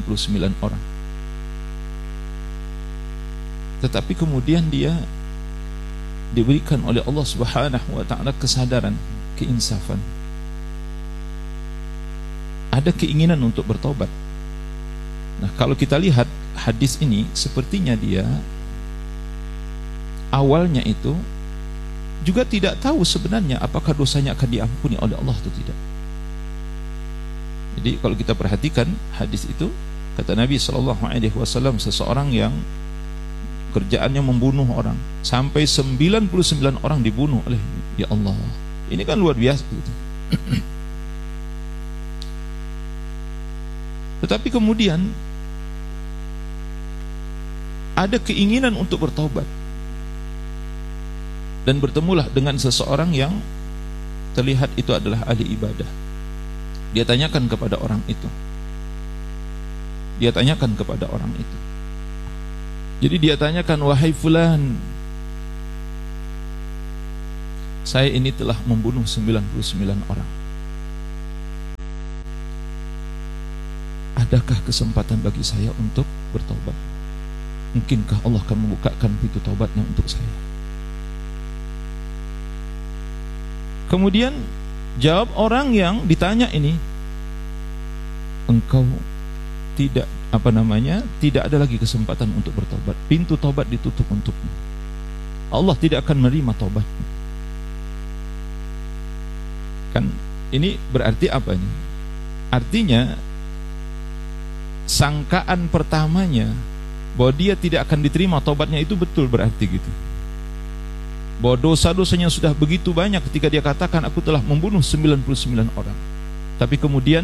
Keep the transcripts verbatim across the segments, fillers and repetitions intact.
puluh sembilan orang. Tetapi kemudian dia diberikan oleh Allah Subhanahu wa taala kesadaran, keinsafan. Ada keinginan untuk bertobat. Nah, kalau kita lihat hadis ini, sepertinya dia awalnya itu juga tidak tahu sebenarnya apakah dosanya akan diampuni oleh Allah atau tidak. Jadi kalau kita perhatikan hadis itu, kata Nabi shallallahu alaihi wasallam, seseorang yang kerjaannya membunuh orang, sampai sembilan puluh sembilan orang dibunuh oleh, ya Allah, ini kan luar biasa gitu. Tetapi kemudian ada keinginan untuk bertobat, dan bertemulah dengan seseorang yang terlihat itu adalah ahli ibadah. Dia tanyakan kepada orang itu. Dia tanyakan kepada orang itu. Jadi dia tanyakan, wahai fulan, saya ini telah membunuh sembilan puluh sembilan orang. Adakah kesempatan bagi saya untuk bertobat? Mungkinkah Allah akan membukakan pintu taubatnya untuk saya? Kemudian jawab orang yang ditanya ini, engkau tidak apa namanya tidak ada lagi kesempatan untuk bertobat. Pintu taubat ditutup untukmu. Allah tidak akan menerima taubatmu. Kan ini berarti apa ini? Artinya sangkaan pertamanya bahwa dia tidak akan diterima taubatnya itu betul, berarti gitu. Bahwa dosa-dosanya sudah begitu banyak ketika dia katakan aku telah membunuh sembilan puluh sembilan orang. Tapi kemudian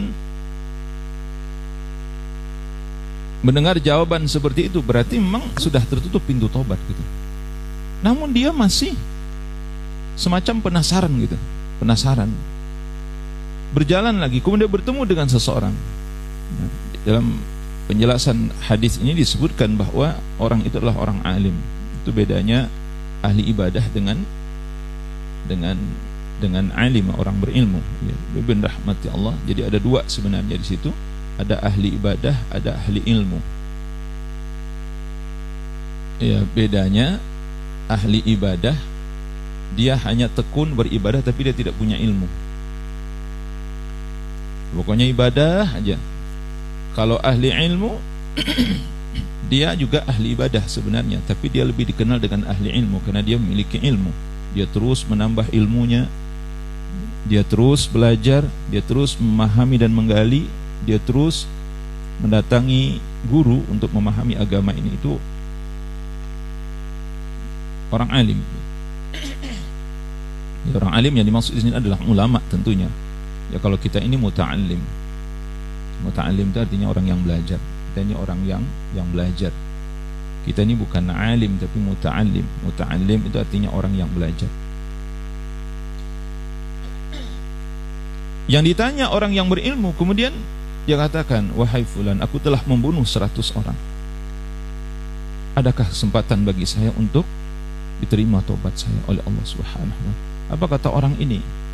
mendengar jawaban seperti itu, berarti memang sudah tertutup pintu taubat gitu. Namun dia masih semacam penasaran gitu, penasaran. Berjalan lagi, kemudian bertemu dengan seseorang. Nah, dalam penjelasan hadis ini disebutkan bahwa orang itu adalah orang alim. Itu bedanya ahli ibadah dengan dengan dengan alim, orang berilmu. Ya, bin rahmati Allah. Jadi ada dua sebenarnya di situ. Ada ahli ibadah, ada ahli ilmu. Ya, bedanya ahli ibadah dia hanya tekun beribadah tapi dia tidak punya ilmu. Pokoknya ibadah aja. Kalau ahli ilmu dia juga ahli ibadah sebenarnya, tapi dia lebih dikenal dengan ahli ilmu karena dia memiliki ilmu. Dia terus menambah ilmunya, dia terus belajar, dia terus memahami dan menggali, dia terus mendatangi guru untuk memahami agama ini. Itu orang alim. Ya, orang alim yang dimaksud di sini adalah ulama tentunya. Ya, kalau kita ini muta'allim. Muta'allim itu artinya orang yang belajar. Kita ini orang yang yang belajar. Kita ini bukan alim tapi muta'allim. Muta'allim itu artinya orang yang belajar. Yang ditanya orang yang berilmu, kemudian dia katakan, wahai fulan, aku telah membunuh seratus orang. Adakah kesempatan bagi saya untuk diterima taubat saya oleh Allah Subhanahu wa taala? Apa kata orang ini?